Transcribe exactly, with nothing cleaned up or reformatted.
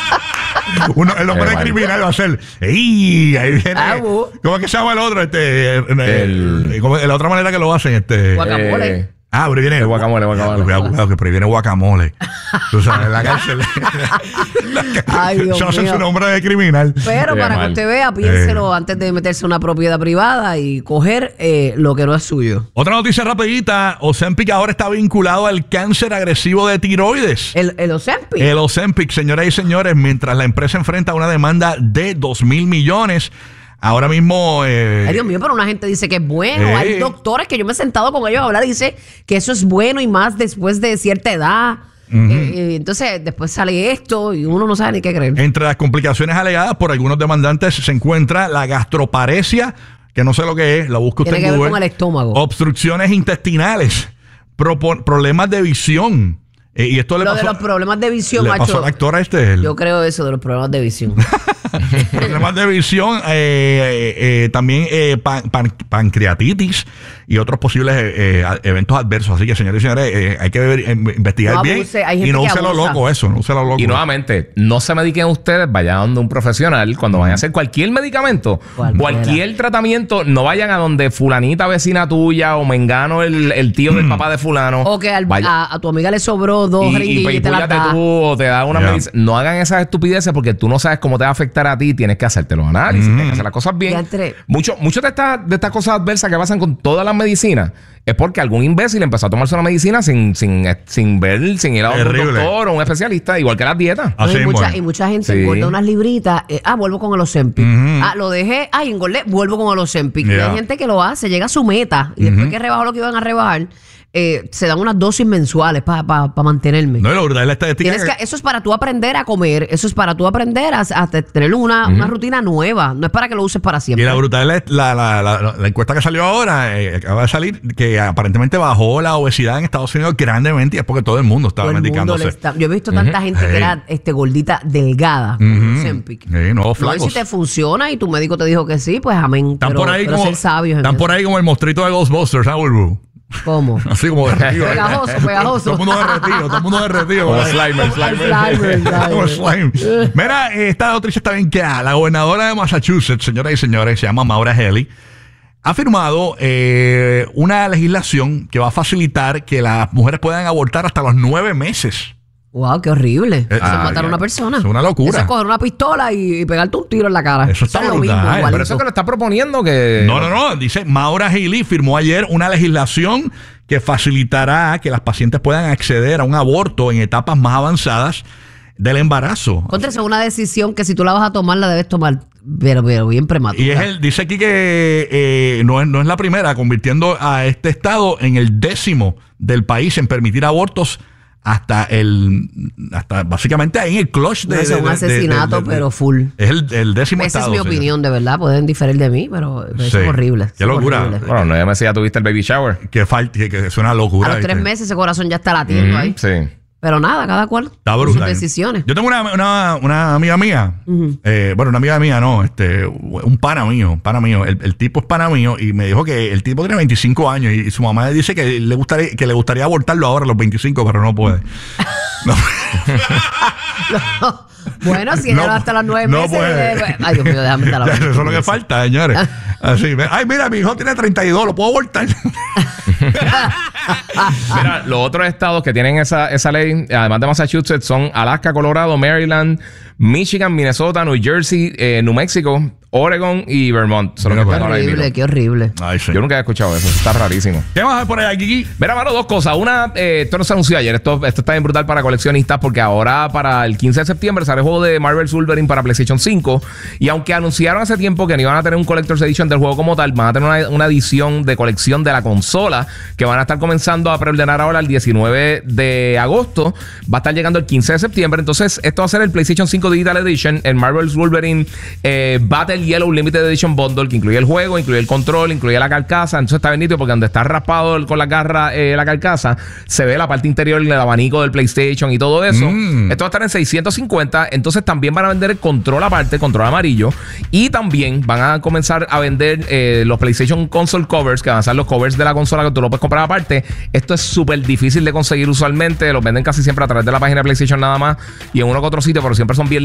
Uno, el nombre de criminal va a ser. ¡Ey! Ahí viene. Ah, uh. ¿Cómo es que se llama el otro? Este, el, el, el, la otra manera que lo hacen. Este, guacamole. Eh, ah, pero viene. El guacamole, guacamole. Cuidado, cuidado, que viene guacamole. Tú sabes, en la cárcel. Ay, Dios mío. Eso hace su nombre de criminal. Pero Qué para mal. que usted vea, piénselo Eh. antes de meterse en una propiedad privada y coger eh, lo que no es suyo. Otra noticia rapidita. Ozempic ahora está vinculado al cáncer agresivo de tiroides. El, el Ozempic. El Ozempic, señoras y señores, mientras la empresa enfrenta una demanda de dos mil millones. Ahora mismo... Eh, Ay, Dios mío, pero una gente dice que es bueno. Eh. Hay doctores que yo me he sentado con ellos a hablar y dice que eso es bueno y más después de cierta edad. Uh-huh. eh, eh, entonces, después sale esto y uno no sabe ni qué creer. Entre las complicaciones alegadas por algunos demandantes se encuentra la gastroparesia, que no sé lo que es, la busca usted Tiene en que Google. ver con el estómago. Obstrucciones intestinales, propo- problemas de visión. Eh, y esto le lo pasó, de los problemas de visión, le macho. pasó al actor este. El, Yo creo eso de los problemas de visión. problemas de visión, eh, eh, eh, también eh, pan- pan- pancreatitis y otros posibles eh, eh, eventos adversos. Así que, señores y señores, eh, hay que ver, eh, investigar No bien abuse, hay gente y no que use lo abusa. loco eso, no use lo loco. Y nuevamente, no se mediquen ustedes, vayan a donde un profesional. Cuando vayan a hacer cualquier medicamento, Cualquiera. cualquier tratamiento, no vayan a donde fulanita vecina tuya o mengano el, el tío del papá de fulano. O que al- Vaya- a, a tu amiga le sobró dos y, y, jeringuillas y, y te las púllate da. tú o te da una Yeah. medicina. No hagan esas estupideces porque tú no sabes cómo te va a afectar a ti. Tienes que hacerte los análisis, Mm. tienes que hacer las cosas bien. Ya entré. Mucho, mucho de estas de estas cosas adversas que pasan con todas las medicinas es porque algún imbécil empezó a tomarse una medicina sin, sin, sin ver, sin ir a un Terrible. doctor o un especialista, igual que las dietas. No, Así y, mismo mucha, es. y mucha gente Sí. engorda unas libritas. eh, ah, vuelvo con el Ozempic. Ujú. Ah, lo dejé. Ay, engordé. Vuelvo con el Ozempic. Y Yeah. hay gente que lo hace, llega a su meta. Y después que rebajó lo que iban a rebajar, eh, se dan unas dosis mensuales para pa, pa mantenerme. No, y lo brutal es la estadística. Tienes que- que, eso es para tú aprender a comer. Eso es para tú aprender a, a te- tener una, una rutina nueva. No es para que lo uses para Y siempre. la brutal es la, la, la, la- la encuesta que salió ahora, eh, acaba de salir, que aparentemente bajó la obesidad en Estados Unidos grandemente y es porque todo el mundo estaba Todo el mundo medicándose. le está- yo he visto tanta gente que Hey. era este, gordita, delgada, con Ujú. Ozempic. Sí, no, No, y flacos. si te funciona y tu médico te dijo que sí, pues amén. Están pero, por ahí pero como, ser sabios en están eso. por ahí como el monstruito de Ghostbusters, ¿ah, Bulbu? ¿Cómo? Así como derretido. Pegajoso, pegajoso. Todo el mundo derretido, todo el mundo derretido. Como ¿verdad? Slimer, Slimer. Slimer, Como Slimer. slime. Mira, eh, esta noticia está bien clara. La gobernadora de Massachusetts, señoras y señores, se llama Maura Healey, ha firmado eh, una legislación que va a facilitar que las mujeres puedan abortar hasta los nueve meses. Wow, qué horrible. Eso es ah, matar a ya. una persona. Es una locura. Eso es coger una pistola y, y pegarte un tiro en la cara. Eso está es lo brutal. mismo, Pero Pero igualito. eso que lo está proponiendo que... No, no, no. Dice, Maura Healey firmó ayer una legislación que facilitará que las pacientes puedan acceder a un aborto en etapas más avanzadas del embarazo. Contra, eso es una decisión que si tú la vas a tomar, la debes tomar, pero, pero bien prematura. Y es el, dice aquí que eh, no, es, no es la primera, convirtiendo a este estado en el décimo del país en permitir abortos hasta el hasta básicamente ahí en el clutch de, No, eso es de- un de- de- asesinato, de- de- pero full. Es el, el décimo Esa estado. es mi señor. opinión, de verdad. Pueden diferir de mí, pero eso Sí. es horrible. Qué Eso es locura. horrible. Bueno, no, ya me decía, tuviste el baby shower. Que falta, que, que es una locura. A los tres ¿viste? meses ese corazón ya está latiendo Ujú, ahí. Sí. Pero nada, cada cual. Está con brutal. sus decisiones. Yo tengo una, una, una amiga mía, eh, bueno, una amiga mía no, este, un pana mío, un pana mío, el, el tipo es pana mío y me dijo que el tipo tiene veinticinco años y, y su mamá le dice que le gustaría, que le gustaría abortarlo ahora a los veinticinco, pero no puede. No. Bueno, si No, era hasta las nueve no meses. puede. eh, ay, Dios mío, déjame estar Eso es lo que falta, señores. Así, ve- ay, mira, mi hijo tiene treinta y dos, lo puedo abortar. Mira, los otros estados que tienen esa, esa ley, además de Massachusetts, son Alaska, Colorado, Maryland, Michigan, Minnesota, New Jersey, eh, New Mexico, Oregon y Vermont. Son los Mira, que pues. están ahora horrible, mismo. qué horrible. Ay, sí. Yo nunca he escuchado eso. Está rarísimo. ¿Qué más hay por ahí, Kiki? Mira, mano, dos cosas. Una, eh, esto no se anunció ayer. Esto, esto está bien brutal para coleccionistas porque ahora para el quince de septiembre sale el juego de Marvel's Wolverine para PlayStation cinco. Y aunque anunciaron hace tiempo que no iban a tener un Collector's Edition del juego como tal, van a tener una, una edición de colección de la consola que van a estar comenzando a preordenar ahora el diecinueve de agosto. Va a estar llegando el quince de septiembre. Entonces, esto va a ser el PlayStation cinco Digital Edition, el Marvel's Wolverine eh, Battle Yellow Limited Edition Bundle, que incluye el juego, incluye el control, incluye la carcasa. Entonces está bonito porque donde está raspado el- con la garra eh, la carcasa, se ve la parte interior del abanico del PlayStation y todo eso. Mm. Esto va a estar en seiscientos cincuenta. Entonces también van a vender el control aparte, control amarillo. Y también van a comenzar a vender eh, los PlayStation Console Covers, que van a ser los covers de la consola que tú lo puedes comprar aparte. Esto es súper difícil de conseguir usualmente. Los venden casi siempre a través de la página de PlayStation nada más y en uno que otro sitio, pero siempre son bien